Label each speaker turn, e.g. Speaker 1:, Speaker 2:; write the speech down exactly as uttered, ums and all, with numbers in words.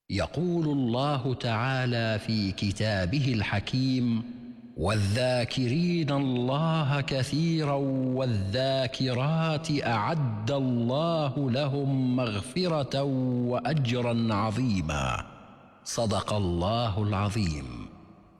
Speaker 1: يقول الله تعالى في كتابه الحكيم: والذاكرين الله كثيرا والذاكرات أعد الله لهم مغفرة وأجرا عظيما. صدق الله العظيم.